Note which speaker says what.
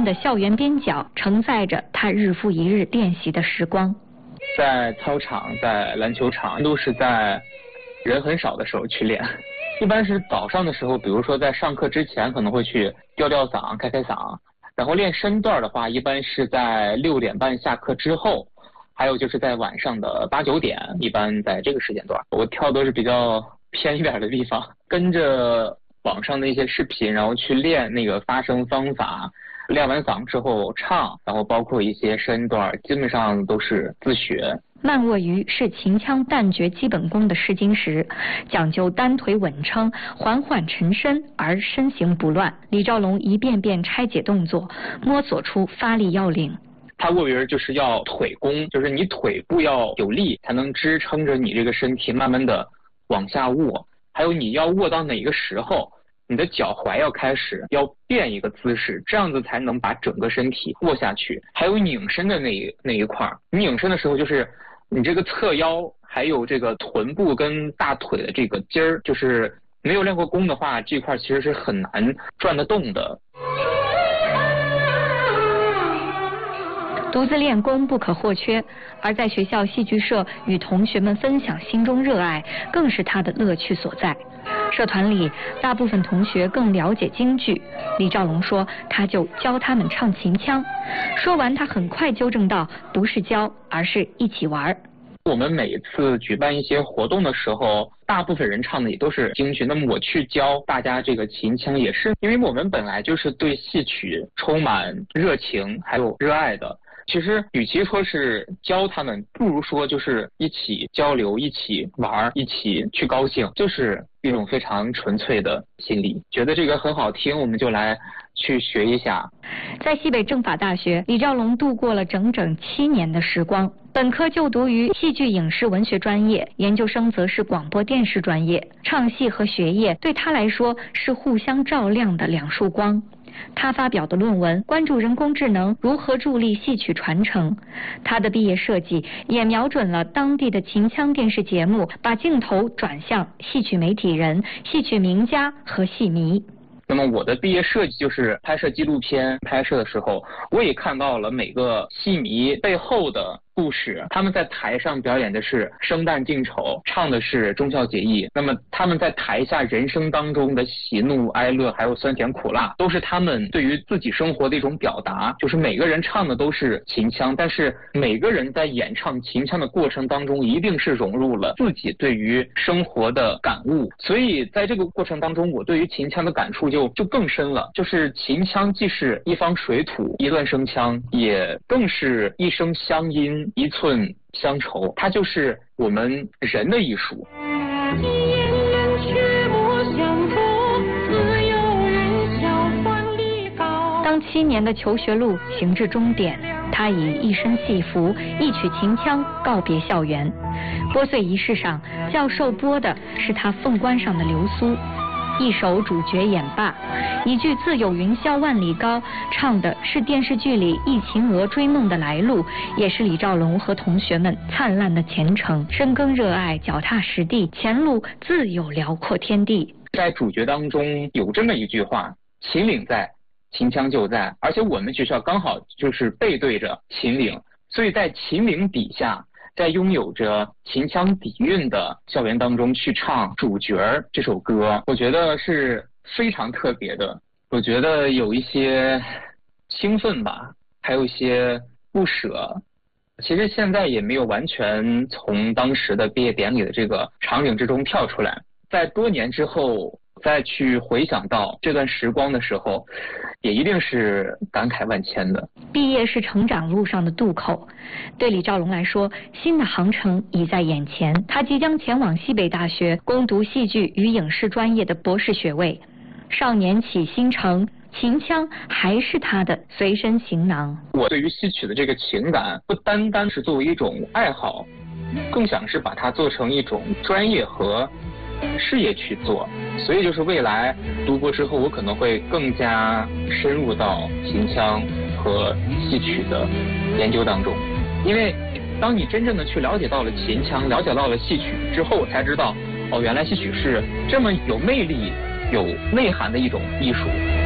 Speaker 1: 的校园边角，承载着他日复一日练习的时光。
Speaker 2: 在操场、在篮球场，都是在人很少的时候去练。一般是早上的时候，比如说在上课之前可能会去吊吊嗓、开开嗓，然后练身段的话，一般是在6点半下课之后，还有就是在晚上的8、9点，一般在这个时间段。我跳都是比较偏一点的地方，跟着网上的一些视频，然后去练那个发声方法，练完嗓之后唱，然后包括一些身段，基本上都是自学。
Speaker 1: 慢卧鱼是秦腔旦角基本功的试金石，讲究单腿稳撑，缓缓沉身而身形不乱。李兆龙一遍遍拆解动作，摸索出发力要领。
Speaker 2: 他卧鱼就是要腿功，就是你腿部要有力，才能支撑着你这个身体慢慢的往下卧。还有你要卧到哪个时候，你的脚踝要开始要变一个姿势，这样子才能把整个身体卧下去。还有拧身的那一块，你拧身的时候就是你这个侧腰，还有这个臀部跟大腿的这个筋儿，就是没有练过功的话，这块其实是很难转得动的。
Speaker 1: 独自练功不可或缺，而在学校戏剧社与同学们分享心中热爱，更是他的乐趣所在。社团里大部分同学更了解京剧，李兆龙说他就教他们唱秦腔。说完他很快纠正道，不是教，而是一起玩。
Speaker 2: 我们每次举办一些活动的时候，大部分人唱的也都是京剧，那么我去教大家这个秦腔，也是因为我们本来就是对戏曲充满热情还有热爱的。其实与其说是教他们，不如说就是一起交流，一起玩，一起去高兴，就是一种非常纯粹的心理。觉得这个很好听，我们就来去学一下。
Speaker 1: 在西北政法大学，李兆龙度过了整整7年的时光。本科就读于戏剧影视文学专业，研究生则是广播电视专业。唱戏和学业对他来说是互相照亮的2束光。他发表的论文关注人工智能如何助力戏曲传承，他的毕业设计也瞄准了当地的秦腔电视节目，把镜头转向戏曲媒体人、戏曲名家和戏迷。
Speaker 2: 那么我的毕业设计就是拍摄纪录片，拍摄的时候我也看到了每个戏迷背后的故事。他们在台上表演的是生旦净丑，唱的是忠孝节义，那么他们在台下人生当中的喜怒哀乐还有酸甜苦辣，都是他们对于自己生活的一种表达。就是每个人唱的都是秦腔，但是每个人在演唱秦腔的过程当中一定是融入了自己对于生活的感悟。所以在这个过程当中，我对于秦腔的感触就更深了。就是秦腔既是一方水土一段声腔，也更是一声乡音一寸乡愁，它就是我们人的艺术。
Speaker 1: 当7年的求学路行至终点，他以一身戏服一曲秦腔告别校园。拨穗仪式上，教授拨的是他凤冠上的流苏，一首主角演罢，一句自有云霄万里高，唱的是电视剧里一秦娥追梦的来路，也是李兆龙和同学们灿烂的前程。深耕热爱，脚踏实地，前路自有辽阔天地。
Speaker 2: 在主角当中有这么一句话，秦岭在，秦腔就在，而且我们学校刚好就是背对着秦岭，所以在秦岭底下，在拥有着秦腔底蕴的校园当中去唱主角这首歌，我觉得是非常特别的。我觉得有一些兴奋吧，还有一些不舍。其实现在也没有完全从当时的毕业典礼的这个场景之中跳出来，在多年之后再去回想到这段时光的时候，也一定是感慨万千的。
Speaker 1: 毕业是成长路上的渡口，对李兆龙来说，新的航程已在眼前。他即将前往西北大学攻读戏剧与影视专业的博士学位。少年起新程，秦腔还是他的随身行囊。
Speaker 2: 我对于戏曲的这个情感，不单单是作为一种爱好，更想是把它做成一种专业和事业去做。所以就是未来读博之后，我可能会更加深入到秦腔和戏曲的研究当中。因为当你真正的去了解到了秦腔，了解到了戏曲之后，才知道哦，原来戏曲是这么有魅力有内涵的一种艺术。